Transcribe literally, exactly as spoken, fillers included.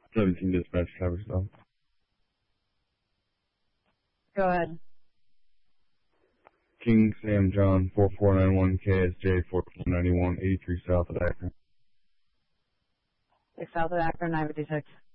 seventeen dispatch cover stop. Go ahead. King Sam John four four nine one K S J four four nine one eighty-three South of Akron. South of Akron, nine fifty-six.